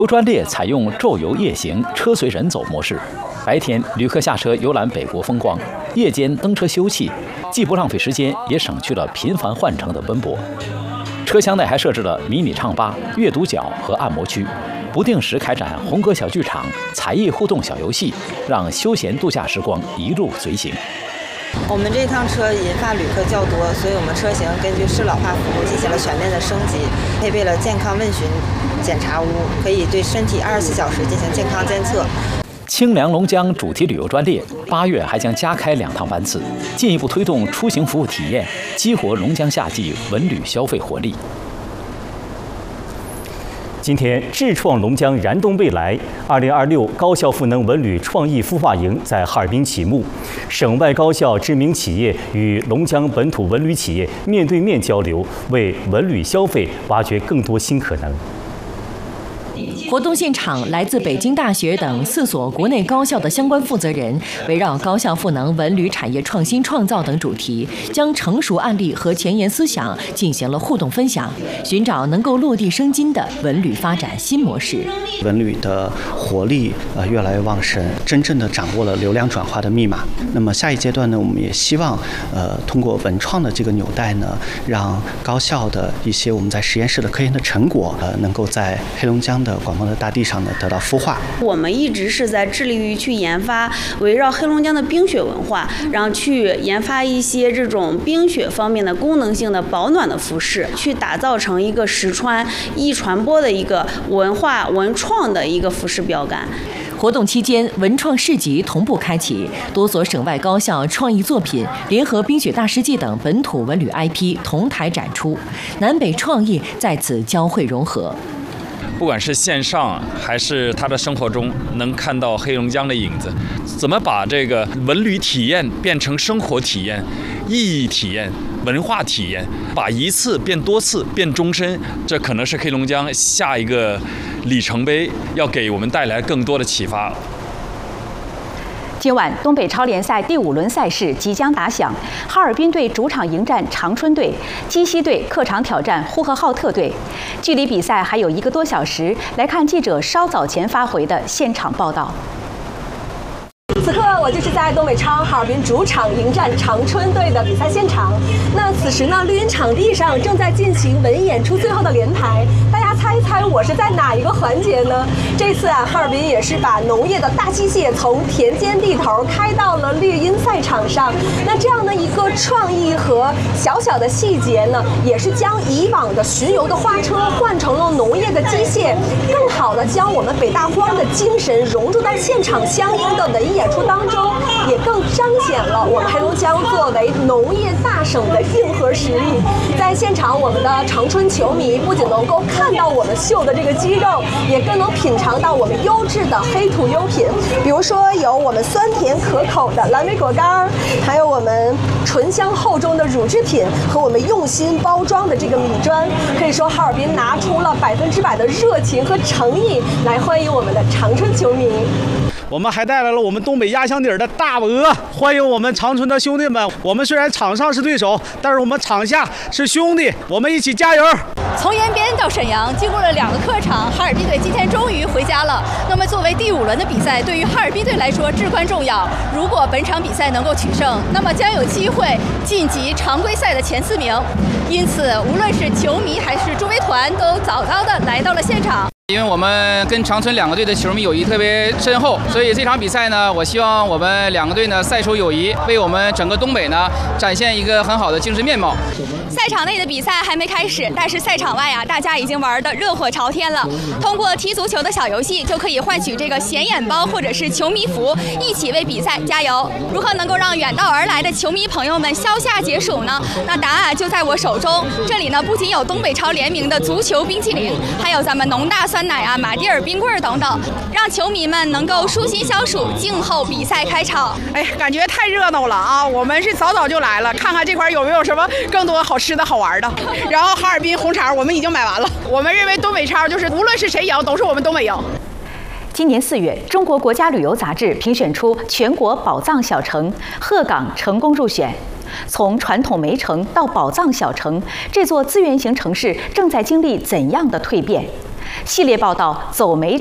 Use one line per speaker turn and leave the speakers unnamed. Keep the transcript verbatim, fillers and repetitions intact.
游专列采用昼游夜行、车随人走模式，白天旅客下车游览北国风光，夜间登车休憩，既不浪费时间，也省去了频繁换乘的奔波。车厢内还设置了迷你唱吧、阅读角和按摩区，不定时开展红歌小剧场、才艺互动小游戏，让休闲度假时光一路随行。
我们这趟车银发旅客较多，所以我们车型根据适老化服务进行了全面的升级，配备了健康问询检查屋，可以对身体二十四小时进行健康监测。
清凉龙江主题旅游专列八月还将加开两趟班次，进一步推动出行服务体验，激活龙江夏季文旅消费活力。
今天，智创龙江燃动未来二零二六高校赋能文旅创意孵化营在哈尔滨启幕，省外高校知名企业与龙江本土文旅企业面对面交流，为文旅消费挖掘更多新可能。
活动现场，来自北京大学等四所国内高校的相关负责人，围绕高校赋能文旅产业创新创造等主题，将成熟案例和前沿思想进行了互动分享，寻找能够落地生金的文旅发展新模式。
文旅的活力呃越来越旺盛，真正的掌握了流量转化的密码。那么下一阶段呢，我们也希望呃通过文创的这个纽带呢，让高校的一些我们在实验室的科研的成果呃能够在黑龙江的广袤的大地上呢得到孵化。
我们一直是在致力于去研发围绕黑龙江的冰雪文化，然后去研发一些这种冰雪方面的功能性的保暖的服饰，去打造成一个实穿易传播的一个文化文创的一个服饰标杆。
活动期间，文创市集同步开启，多所省外高校创意作品联合冰雪大世纪等本土文旅 I P 同台展出，南北创意在此交汇融合。
不管是线上还是他的生活中，能看到黑龙江的影子。怎么把这个文旅体验变成生活体验、意义体验、文化体验，把一次变多次、变终身，这可能是黑龙江下一个里程碑，要给我们带来更多的启发。
今晚东北超联赛第五轮赛事即将打响，哈尔滨队主场迎战长春队，鸡西队客场挑战呼和浩特队。距离比赛还有一个多小时，来看记者稍早前发回的现场报道。
此刻我就是在东北超哈尔滨主场迎战长春队的比赛现场。那此时呢，绿茵场地上正在进行文演出最后的连排，大家猜一猜我是在哪一个环节呢？这次啊，哈尔滨也是把农业的大机械从田间地头开到了绿茵赛场上。那这样的一个创意和小小的细节呢，也是将以往的巡游的花车换成了农业的机械，更好的将我们北大荒的精神融入到现场相应的文演出当中，也更彰显了我们黑龙江作为农业大省的硬核实力。在现场，我们的长春球迷不仅能够看到我们秀的这个鸡肉，也更能品尝到我们优质的黑土优品，比如说有我们酸甜可口的蓝莓果干，还有我们醇香厚重的乳制品和我们用心包装的这个米砖。可以说，哈尔滨拿出了百分之百的热情和诚意来欢迎我们的长春球迷。
我们还带来了我们东北压箱底儿的大鹅，欢迎我们长春的兄弟们。我们虽然场上是对手，但是我们场下是兄弟，我们一起加油。
从延边到沈阳，经过了两个客场，哈尔滨队今天终于回家了。那么作为第五轮的比赛，对于哈尔滨队来说至关重要。如果本场比赛能够取胜，那么将有机会晋级常规赛的前四名。因此，无论是球迷还是助威团，都早早的来到了现场。
因为我们跟长春两个队的球迷友谊特别深厚，所以这场比赛呢，我希望我们两个队呢赛出友谊，为我们整个东北呢展现一个很好的精神面貌。
赛场内的比赛还没开始，但是赛场外啊，大家已经玩得热火朝天了。通过踢足球的小游戏，就可以换取这个显眼包或者是球迷服，一起为比赛加油。如何能够让远道而来的球迷朋友们消夏解暑呢？那答案就在我手中。这里呢，不仅有东北超联名的足球冰淇淋，还有咱们农大酸奶啊、马迭尔冰棍等等，让球迷们能够舒心消暑，静候比赛开场。
哎，感觉太热闹了啊！我们是早早就来了，看看这块有没有什么更多好吃的好玩的。然后哈尔滨红肠我们已经买完了。我们认为东北超就是无论是谁赢，都是我们东北赢。
今年四月，中国国家旅游杂志评选出全国宝藏小城鹤岗成功入选。从传统煤城到宝藏小城，这座资源型城市正在经历怎样的蜕变？系列报道《走煤》。